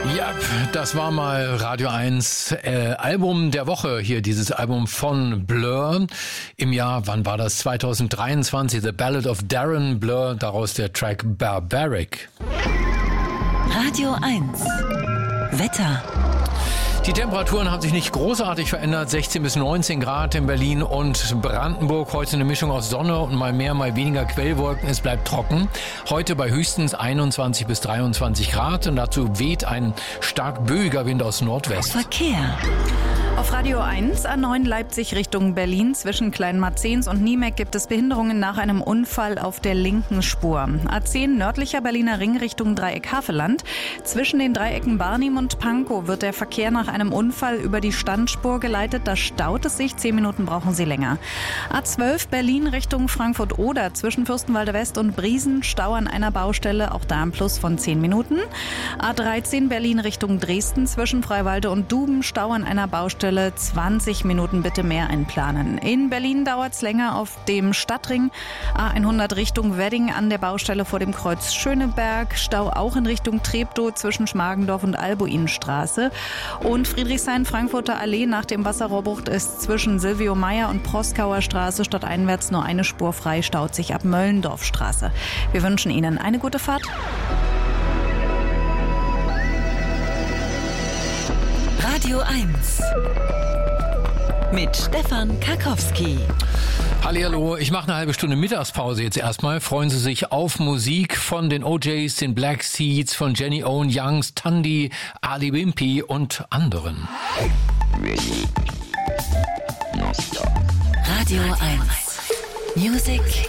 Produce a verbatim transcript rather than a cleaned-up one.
Ja, das war mal Radio eins äh, Album der Woche hier, dieses Album von Blur im Jahr, wann war das? zwanzig dreiundzwanzig, The Ballad of Darren Blur, daraus der Track Barbaric. Radio eins Wetter. Die Temperaturen haben sich nicht großartig verändert. sechzehn bis neunzehn Grad in Berlin und Brandenburg. Heute eine Mischung aus Sonne und mal mehr, mal weniger Quellwolken. Es bleibt trocken. Heute bei höchstens einundzwanzig bis dreiundzwanzig Grad. Und dazu weht ein stark böiger Wind aus Nordwest. Verkehr. Auf Radio eins, A neun Leipzig Richtung Berlin. Zwischen Kleinmarzens und Niemeck gibt es Behinderungen nach einem Unfall auf der linken Spur. A zehn nördlicher Berliner Ring Richtung Dreieck Havelland. Zwischen den Dreiecken Barnim und Pankow wird der Verkehr nach einem Unfall über die Standspur geleitet. Da staut es sich. Zehn Minuten brauchen Sie länger. A zwölf Berlin Richtung Frankfurt-Oder. Zwischen Fürstenwalde West und Briesen Stau an einer Baustelle. Auch da ein Plus von zehn Minuten. A dreizehn Berlin Richtung Dresden. Zwischen Freiwalde und Duben Stau an einer Baustelle. zwanzig Minuten bitte mehr einplanen. In Berlin dauert es länger auf dem Stadtring. A hundert Richtung Wedding an der Baustelle vor dem Kreuz Schöneberg. Stau auch in Richtung Treptow zwischen Schmargendorf und Albuinstraße. Und Friedrichshain-Frankfurter Allee nach dem Wasserrohrbruch ist zwischen Silvio Meyer und Proskauer Straße stadteinwärts nur eine Spur frei, staut sich ab Möllendorfstraße. Wir wünschen Ihnen eine gute Fahrt. Radio eins mit Stefan Karkowski. Hallihallo, ich mache eine halbe Stunde Mittagspause jetzt erstmal. Freuen Sie sich auf Musik von den O Js, den Black Seeds, von Jenny Owen Youngs, Tandy, Ali Wimpy und anderen. Radio eins Music